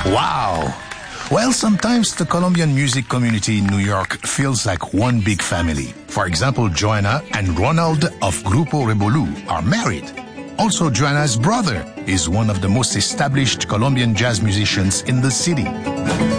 Wow! Well, sometimes the Colombian music community in New York feels like one big family. For example, Joanna and Ronald of Grupo Revolú are married. Also, Joanna's brother is one of the most established Colombian jazz musicians in the city.